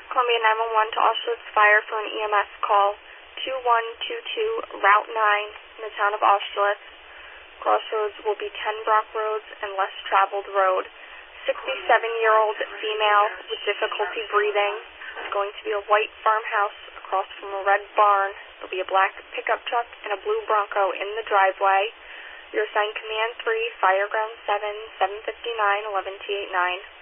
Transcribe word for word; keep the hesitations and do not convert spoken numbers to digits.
Columbia nine one one to Austerlitz Fire for an E M S call. two one two two, Route nine in the town of Austerlitz. Crossroads will be ten Brock Roads and less traveled road. sixty-seven-year-old female with difficulty breathing. It's going to be a white farmhouse across from a red barn. There'll be a black pickup truck and a blue Bronco in the driveway. You're assigned Command three, Fireground seven, seven fifty-nine, eleven T eighty-nine.